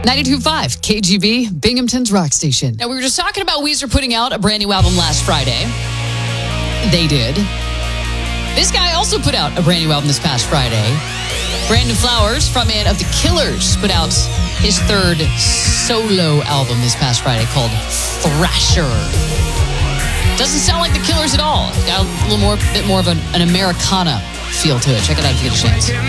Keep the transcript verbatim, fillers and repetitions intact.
ninety-two point five K G B, Binghamton's rock station. Now, we were just talking about Weezer putting out a brand new album last Friday. They did. This guy also put out a brand new album this past Friday. Brandon Flowers, frontman of The Killers, put out his third solo album this past Friday called Thrasher. Doesn't sound like The Killers at all. It's got a little more, bit more of an, an Americana feel to it. Check it out if you get a chance.